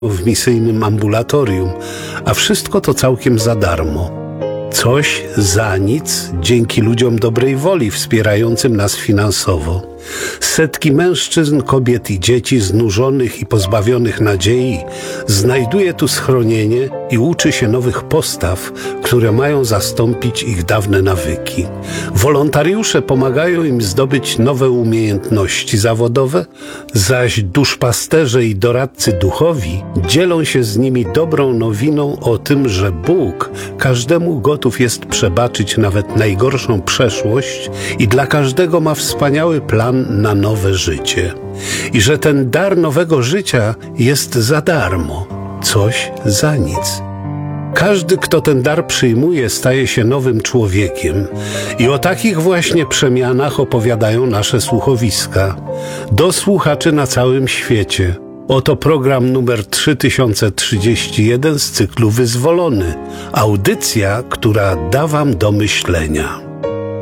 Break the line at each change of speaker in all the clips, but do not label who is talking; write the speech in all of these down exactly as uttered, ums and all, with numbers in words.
w misyjnym ambulatorium, a wszystko to całkiem za darmo. Coś za nic dzięki ludziom dobrej woli wspierającym nas finansowo. Setki mężczyzn, kobiet i dzieci znużonych i pozbawionych nadziei znajduje tu schronienie i uczy się nowych postaw, które mają zastąpić ich dawne nawyki. Wolontariusze pomagają im zdobyć nowe umiejętności zawodowe, zaś duszpasterze i doradcy duchowi dzielą się z nimi dobrą nowiną o tym, że Bóg każdemu gotów jest przebaczyć nawet najgorszą przeszłość i dla każdego ma wspaniały plan na nowe życie. I że ten dar nowego życia jest za darmo, coś za nic. Każdy, kto ten dar przyjmuje, staje się nowym człowiekiem. I o takich właśnie przemianach opowiadają nasze słuchowiska. Do słuchaczy na całym świecie. Oto program numer trzy tysiące trzydzieści jeden z cyklu Wyzwolony. Audycja, która da wam do myślenia.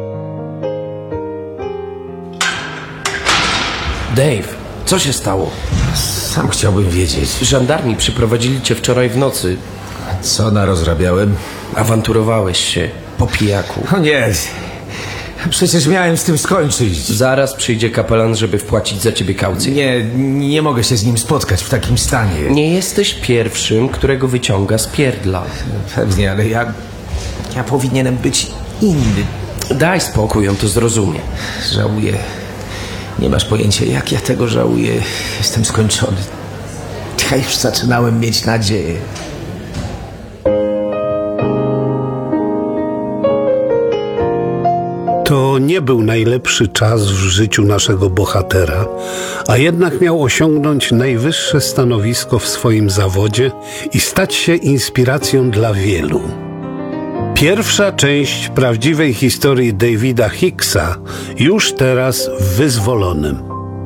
Dave, co się stało?
Sam chciałbym wiedzieć.
Żandarmi przyprowadzili cię wczoraj w nocy.
Co narozrabiałem?
Awanturowałeś się po pijaku.
O nie, przecież miałem z tym skończyć.
Zaraz przyjdzie kapelan, żeby wpłacić za ciebie kaucję.
Nie, nie mogę się z nim spotkać w takim stanie.
Nie jesteś pierwszym, którego wyciąga z pierdla.
Pewnie, ale ja... Ja powinienem być inny.
Daj spokój, on to zrozumie.
Żałuję. Nie masz pojęcia, jak ja tego żałuję. Jestem skończony. Ja już zaczynałem mieć nadzieję.
To nie był najlepszy czas w życiu naszego bohatera, a jednak miał osiągnąć najwyższe stanowisko w swoim zawodzie i stać się inspiracją dla wielu. Pierwsza część prawdziwej historii Davida Hicksa już teraz w Wyzwolonym.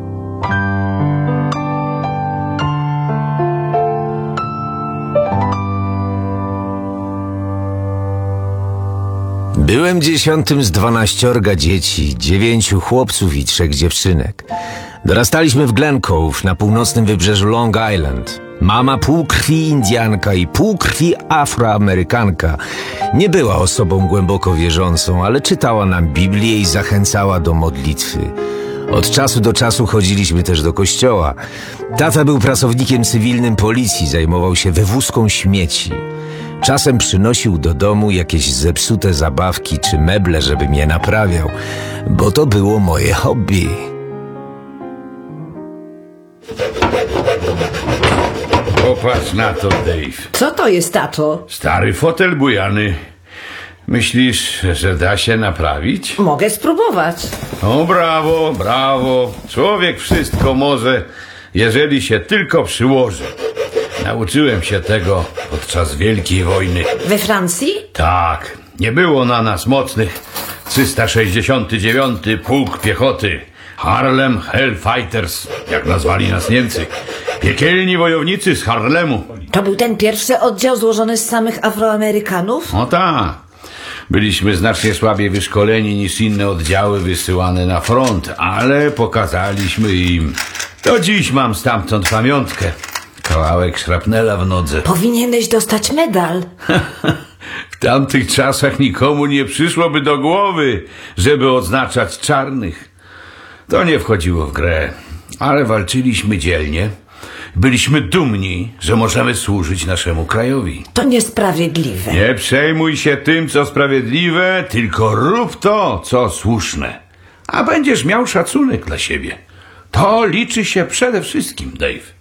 Byłem dziesiątym z dwanaściorga dzieci, dziewięciu chłopców i trzech dziewczynek. Dorastaliśmy w Glen Cove na północnym wybrzeżu Long Island. Mama pół krwi Indianka i pół krwi Afroamerykanka. Nie była osobą głęboko wierzącą, ale czytała nam Biblię i zachęcała do modlitwy. Od czasu do czasu chodziliśmy też do kościoła. Tata był pracownikiem cywilnym policji, zajmował się wywózką śmieci. Czasem przynosił do domu jakieś zepsute zabawki czy meble, żebym je naprawiał, bo to było moje hobby.
Popatrz na to, Dave.
Co to jest, tato?
Stary fotel bujany. Myślisz, że da się naprawić?
Mogę spróbować.
O, brawo, brawo. Człowiek wszystko może, jeżeli się tylko przyłoży. Nauczyłem się tego podczas Wielkiej Wojny.
We Francji?
Tak, nie było na nas mocnych. trzysta sześćdziesiąty dziewiąty Pułk Piechoty. Harlem Hellfighters, jak nazwali nas Niemcy. Piekielni wojownicy z Harlemu.
To był ten pierwszy oddział złożony z samych Afroamerykanów?
No tak. Byliśmy znacznie słabiej wyszkoleni niż inne oddziały wysyłane na front, ale pokazaliśmy im. Do dziś mam stamtąd pamiątkę. Kawałek szrapnela w nodze.
Powinieneś dostać medal.
W tamtych czasach nikomu nie przyszłoby do głowy, żeby odznaczać czarnych. To nie wchodziło w grę, ale walczyliśmy dzielnie. Byliśmy dumni, że możemy służyć naszemu krajowi.
To niesprawiedliwe.
Nie przejmuj się tym, co sprawiedliwe, tylko rób to, co słuszne. A będziesz miał szacunek dla siebie. To liczy się przede wszystkim, Dave.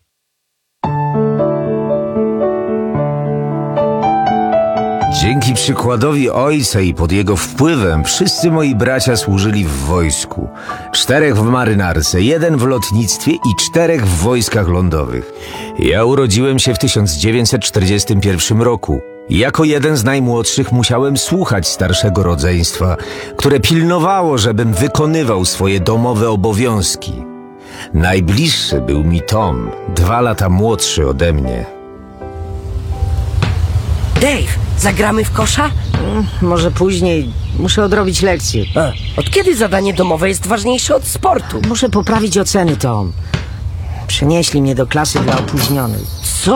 Dzięki przykładowi ojca i pod jego wpływem wszyscy moi bracia służyli w wojsku. Czterech w marynarce, jeden w lotnictwie i czterech w wojskach lądowych. Ja urodziłem się w tysiąc dziewięćset czterdziestym pierwszym roku. Jako jeden z najmłodszych musiałem słuchać starszego rodzeństwa, które pilnowało, żebym wykonywał swoje domowe obowiązki. Najbliższy był mi Tom, dwa lata młodszy ode mnie.
Dave, zagramy w kosza?
Hmm, może później. Muszę odrobić lekcję.
A, od kiedy zadanie domowe jest ważniejsze od sportu?
Muszę poprawić oceny, Tom. Przenieśli mnie do klasy dla opóźnionych.